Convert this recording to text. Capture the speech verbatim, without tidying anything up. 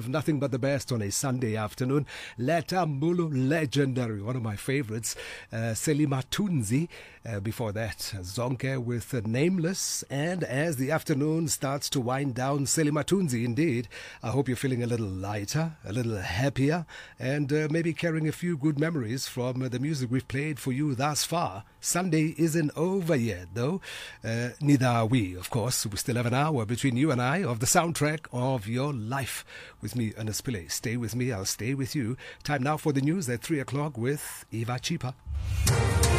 of nothing but the best on a Sunday afternoon. Letta Mbulu, legendary, one of my favorites. Uh, Selima Tunzi. Uh, before that, Zonke with uh, Nameless. And as the afternoon starts to wind down, Selima Tunzi indeed. I hope you're feeling a little lighter, a little happier, and uh, maybe carrying a few good memories from uh, the music we've played for you thus far. Sunday isn't over yet, though. Uh, neither are we, of course. We still have an hour between you and I of the soundtrack of your life. With me, Ernest Pillay. Stay with me, I'll stay with you. Time now for the news at three o'clock with Eva Chipa.